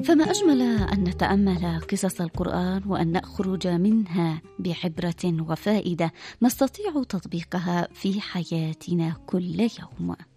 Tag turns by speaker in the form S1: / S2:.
S1: فما أجمل أن نتأمل قصص القرآن وأن نخرج منها بعبرة وفائدة نستطيع تطبيقها في حياتنا كل يوم.